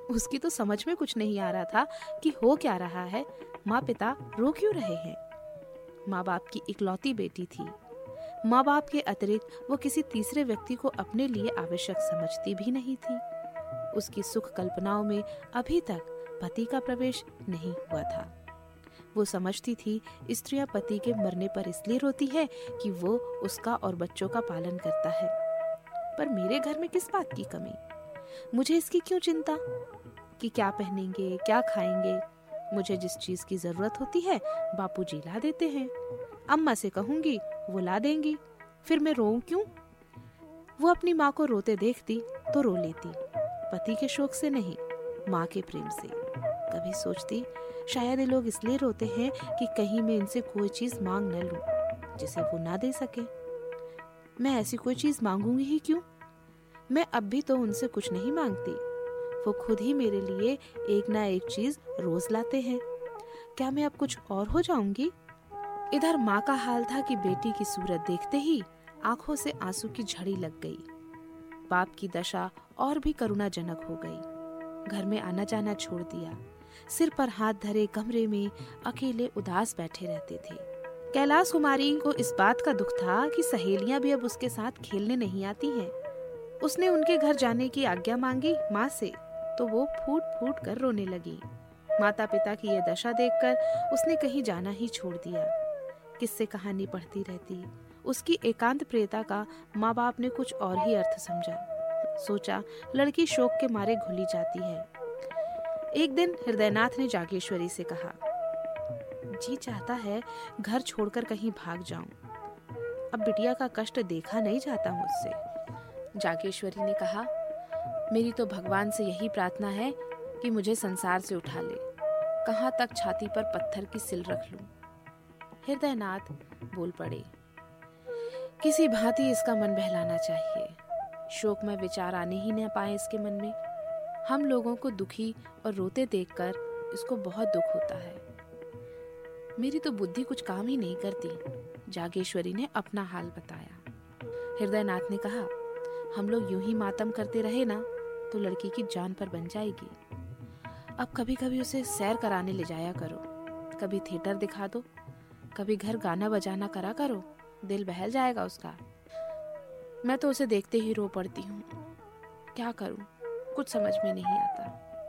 उसकी तो समझ में कुछ नहीं आ रहा था कि हो क्या रहा है, माँ पिता रो क्यों रहे हैं। माँ बाप की इकलौती बेटी थी। माँ बाप के अतिरिक्त वो किसी तीसरे व्यक्ति को अपने लिए आवश्यक समझती भी नहीं थी। उसकी सुख कल्पनाओं में अभी तक पति का प्रवेश नहीं हुआ था। वो समझती थी स्त्रियां पति के मरने पर इसलिए रोती है कि वो उसका और बच्चों का पालन करता है। पर मेरे घर में किस बात की कमी, मुझे इसकी क्यों चिंता कि क्या पहनेंगे, क्या खाएंगे। मुझे जिस चीज की जरूरत होती है बापूजी ला देते हैं, अम्मा से कहूंगी वो ला देंगी, फिर मैं रोऊं क्यों। वो अपनी माँ को रोते देखती तो रो लेती, पति के शोक से नहीं, माँ के प्रेम से। कभी सोचती शायद ये लोग इसलिए रोते हैं कि कहीं मैं इनसे कोई चीज मांग न लूं जिसे वो ना दे सके। मैं ऐसी कोई चीज मांगूंगी ही क्यों। मैं अब भी तो उनसे कुछ नहीं मांगती, वो खुद ही मेरे लिए एक ना एक चीज रोज लाते हैं। क्या मैं अब कुछ और हो जाऊंगी। इधर माँ का हाल था कि बेटी की सूरत देखते ही आंखों से आंसू की झड़ी लग गई। बाप की दशा और भी करुणाजनक हो गई। घर में आना जाना छोड़ दिया, सिर पर हाथ धरे कमरे में अकेले उदास बैठे रहते थे। कैलाश कुमारी को इस बात का दुख था कि सहेलियां भी अब उसके साथ खेलने नहीं आती हैं। उसने उनके घर जाने की आज्ञा मांगी माँ से तो वो फूट फूट कर रोने लगी। माता पिता की यह दशा देखकर उसने कहीं जाना ही छोड़ दिया। किस्से कहानी पढ़ती रहती। उसकी एकांत प्रियता का माँ बाप ने कुछ और ही अर्थ समझा। सोचा लड़की शोक के मारे घुली जाती है। एक दिन हृदयनाथ ने जागेश्वरी से कहा, जी चाहता है घर छोड़कर कहीं भाग जाऊं। अब बिटिया का कष्ट देखा नहीं जाता मुझसे। जागेश्वरी ने कहा, मेरी तो भगवान से यही प्रार्थना है कि मुझे संसार से उठा ले। कहाँ तक छाती पर पत्थर की सिल रख लूं। हृदयनाथ बोल पड़े, किसी भांति इसका मन बहलाना चाहिए। शोक में विचार आने ही न पाए इसके मन में। हम लोगों को दुखी और रोते देखकर इसको बहुत दुख होता है। मेरी तो बुद्धि कुछ काम ही नहीं करती। जागेश्वरी ने अपना हाल बताया। हृदयनाथ ने कहा, हम लोग यूं ही मातम करते रहे ना तो लड़की की जान पर बन जाएगी। अब कभी कभी उसे सैर कराने ले जाया करो, कभी थिएटर दिखा दो, कभी घर गाना बजाना करा करो, दिल बहल जाएगा उसका। मैं तो उसे देखते ही रो पड़ती हूँ। क्या करूँ, कुछ समझ में नहीं आता।